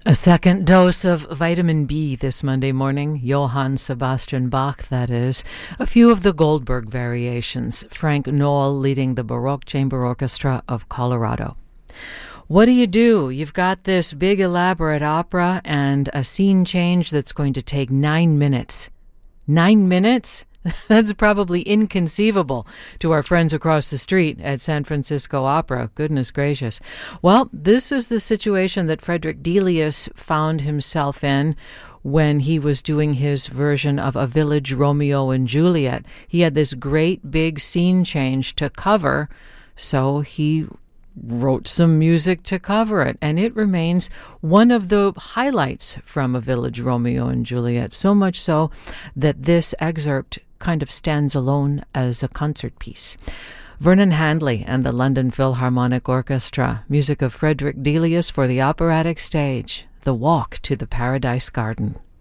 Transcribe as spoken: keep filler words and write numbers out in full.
A second dose of vitamin B this Monday morning. Johann Sebastian Bach, that is. A few of the Goldberg variations. Frank Knoll leading the Baroque Chamber Orchestra of Colorado. What do you do? You've got this big elaborate opera and a scene change that's going to take nine minutes. Nine minutes? That's probably inconceivable to our friends across the street at San Francisco Opera. Goodness gracious. Well, this is the situation that Frederick Delius found himself in when he was doing his version of A Village Romeo and Juliet. He had this great big scene change to cover, so he wrote some music to cover it, and it remains one of the highlights from A Village Romeo and Juliet, so much so that this excerpt kind of stands alone as a concert piece. Vernon Handley and the London Philharmonic Orchestra, music of Frederick Delius for the operatic stage, The Walk to the Paradise Garden.